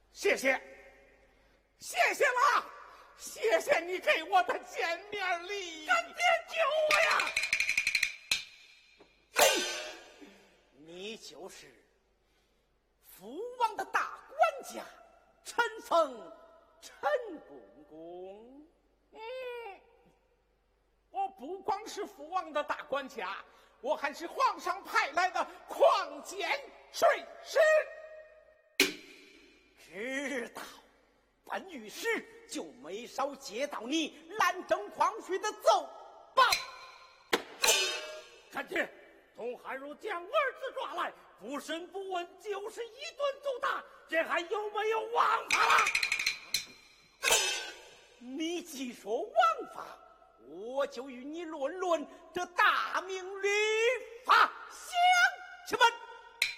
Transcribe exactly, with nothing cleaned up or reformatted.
谢谢，谢谢了，谢谢你给我的见面礼。 干爹救我呀！嘿，你就是福王的大管家陈凤陈公公。 嗯，我不光是父王的大管家，我还是皇上派来的矿监水师。 知道，本御史就没少接到你滥征矿水的奏报。 看去童汉如将儿子抓来，不审不问，就是一顿毒打，这还有没有王法了？ 你既说王法，我就与你论论这大明律法。下